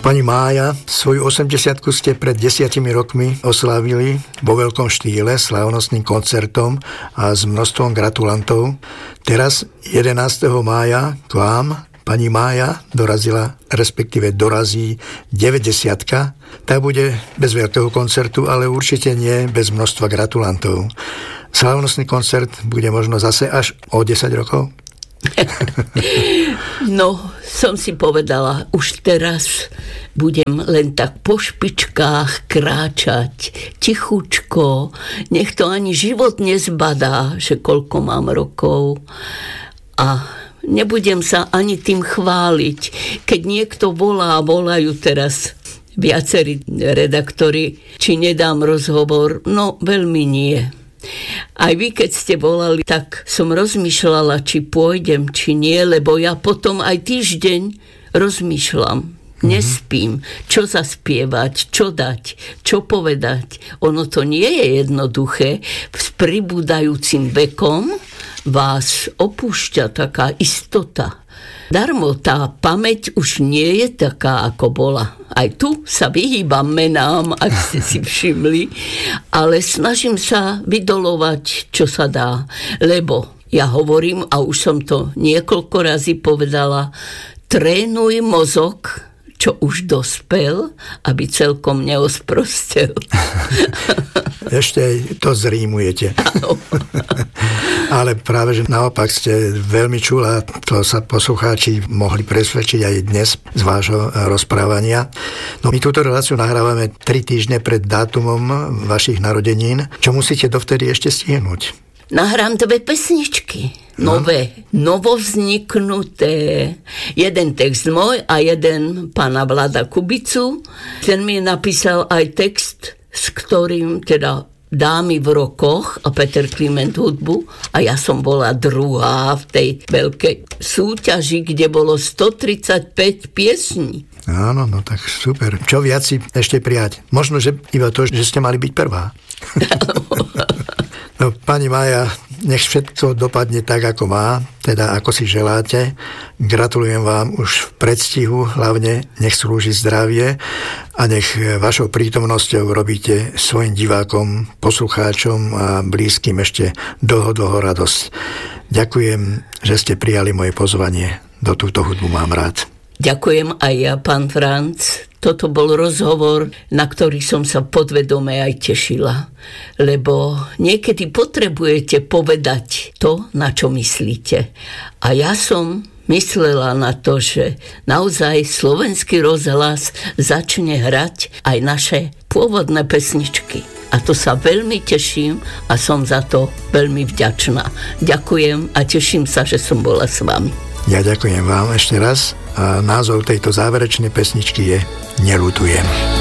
Pani Mája, svoju 80-ku ste pred 10 rokmi oslávili vo veľkom štýle, slávnostným koncertom a s množstvom gratulantov. Teraz 11. mája k vám pani Mája dorazila, respektíve dorazí 90-ka. Tá bude bez veľkého koncertu, ale určite nie bez množstva gratulantov. Slávnostný koncert bude možno zase až o 10 rokov? No, som si povedala, už teraz budem len tak po špičkách kráčať tichučko, nech to ani život nezbadá, že koľko mám rokov, a nebudem sa ani tým chváliť. Keď niekto volajú teraz viacerí redaktori, či nedám rozhovor, no veľmi nie. Aj vy, keď ste volali, tak som rozmýšľala, či pôjdem, či nie, lebo ja potom aj týždeň rozmýšľam. Nespím, čo zaspievať, čo dať, čo povedať. Ono to nie je jednoduché. S pribúdajúcim vekom vás opúšťa taká istota. Darmo, tá pamäť už nie je taká, ako bola. Aj tu sa vyhýbam menám, ak ste si všimli, ale snažím sa vydolovať, čo sa dá. Lebo ja hovorím, a už som to niekoľko razy povedala, trénuj mozog, čo už dospel, aby celkom neosprostel. Ešte to zrímujete. Ale práve, že naopak ste veľmi čulá, to sa poslucháči mohli presvedčiť aj dnes z vášho rozprávania. No, my túto reláciu nahrávame 3 týždne pred dátumom vašich narodenín. Čo musíte dovtedy ešte stihnúť? Nahrám 2 pesničky. Nové, novovzniknuté. Jeden text môj a jeden pána Vlada Kubicu. Ten mi napísal aj text, s ktorým teda Dámy v rokoch a Peter Kliment hudbu, a ja som bola druhá v tej veľkej súťaži, kde bolo 135 piesní. Áno, no tak super. Čo viac si ešte prijať? Možno, že iba to, že ste mali byť prvá. No, pani Mája, nech všetko dopadne tak, ako má, teda ako si želáte. Gratulujem vám už v predstihu, hlavne nech slúži zdravie a nech vašou prítomnosťou robíte svojim divákom, poslucháčom a blízkym ešte dlho radosť. Ďakujem, že ste prijali moje pozvanie. Do túto hudbu mám rád. Ďakujem aj ja, pán Franc. Toto bol rozhovor, na ktorý som sa podvedome aj tešila. Lebo niekedy potrebujete povedať to, na čo myslíte. A ja som myslela na to, že naozaj slovenský rozhlas začne hrať aj naše pôvodné pesničky. A to sa veľmi teším a som za to veľmi vďačná. Ďakujem a teším sa, že som bola s vami. Ja ďakujem vám ešte raz a názov tejto záverečnej pesničky je Neľutujem.